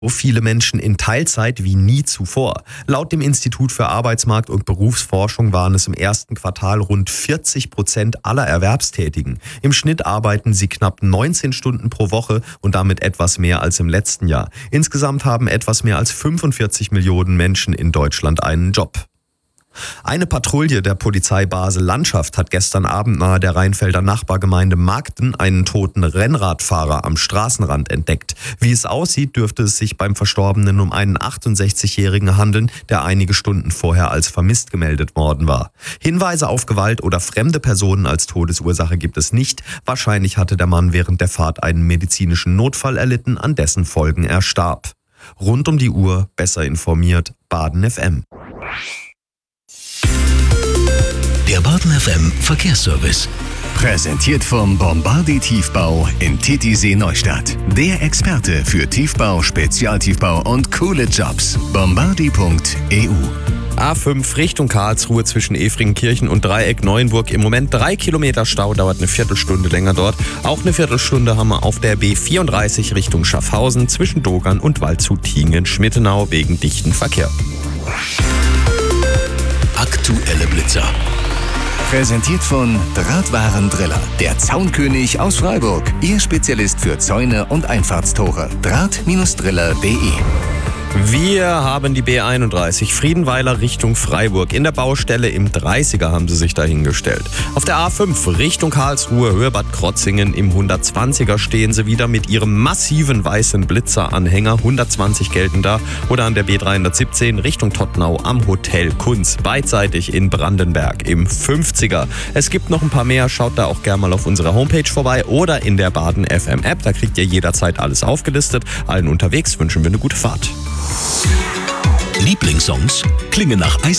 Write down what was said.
So viele Menschen in Teilzeit wie nie zuvor. Laut dem Institut für Arbeitsmarkt und Berufsforschung waren es im ersten Quartal rund 40% aller Erwerbstätigen. Im Schnitt arbeiten sie knapp 19 Stunden pro Woche und damit etwas mehr als im letzten Jahr. Insgesamt haben etwas mehr als 45 Millionen Menschen in Deutschland einen Job. Eine Patrouille der Polizei Basel-Landschaft hat gestern Abend nahe der Rheinfelder Nachbargemeinde Markten einen toten Rennradfahrer am Straßenrand entdeckt. Wie es aussieht, dürfte es sich beim Verstorbenen um einen 68-Jährigen handeln, der einige Stunden vorher als vermisst gemeldet worden war. Hinweise auf Gewalt oder fremde Personen als Todesursache gibt es nicht. Wahrscheinlich hatte der Mann während der Fahrt einen medizinischen Notfall erlitten, an dessen Folgen er starb. Rund um die Uhr, besser informiert, Baden FM. Der Baden FM Verkehrsservice. Präsentiert vom Bombardi Tiefbau in Titisee Neustadt. Der Experte für Tiefbau, Spezialtiefbau und coole Jobs. Bombardi.eu. A5 Richtung Karlsruhe zwischen Efringenkirchen und Dreieck Neuenburg. Im Moment 3 Kilometer Stau, dauert eine Viertelstunde länger dort. Auch eine Viertelstunde haben wir auf der B34 Richtung Schaffhausen zwischen Dogern und Waldshut-Tiengen-Schmittenau wegen dichten Verkehr. Aktuelle Blitzer. Präsentiert von Drahtwarendriller, der Zaunkönig aus Freiburg. Ihr Spezialist für Zäune und Einfahrtstore. Draht-driller.de. Wir haben die B31 Friedenweiler Richtung Freiburg. In der Baustelle im 30er haben sie sich dahingestellt. Auf der A5 Richtung Karlsruhe, Höhe Bad Krotzingen im 120er stehen sie wieder mit ihrem massiven weißen Blitzeranhänger. 120 gelten da. Oder an der B317 Richtung Tottenau am Hotel Kunz. Beidseitig in Brandenberg im 50er. Es gibt noch ein paar mehr. Schaut da auch gerne mal auf unserer Homepage vorbei oder in der Baden FM App. Da kriegt ihr jederzeit alles aufgelistet. Allen unterwegs wünschen wir eine gute Fahrt. Lieblingssongs klingen nach Eis